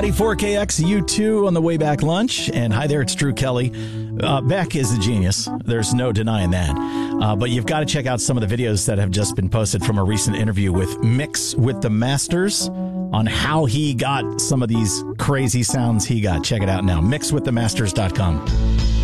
everybody. 4KXU2 on the way back lunch. And hi there, it's Drew Kelly. Beck is a genius. There's no denying that. But you've got to check out some of the videos that have just been posted from a recent interview with Mix with the Masters on how he got some of these crazy sounds he got. Check it out now. Mixwiththemasters.com.